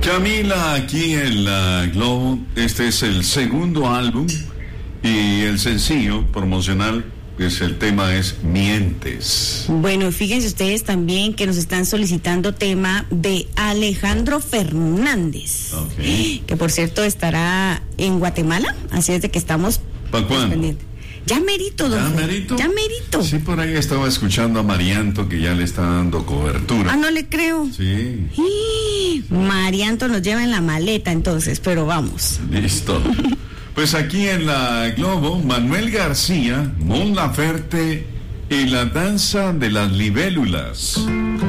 Camila, aquí en la Globo, este es el segundo álbum y el sencillo promocional, pues el tema es Mientes. Bueno, fíjense ustedes también que nos están solicitando tema de Alejandro Fernández, que por cierto estará en Guatemala, así es de que estamos ¿Para cuándo? pendientes. Ya merito, don ¿Ya Fede. merito? Ya merito. Sí, por ahí estaba escuchando a Marianto que ya le está dando cobertura. Ah, no le creo. Sí. Marianto nos lleva en la maleta entonces, pero vamos. Listo. Pues aquí en la Globo, Manuel García, Mon Laferte y la danza de las libélulas.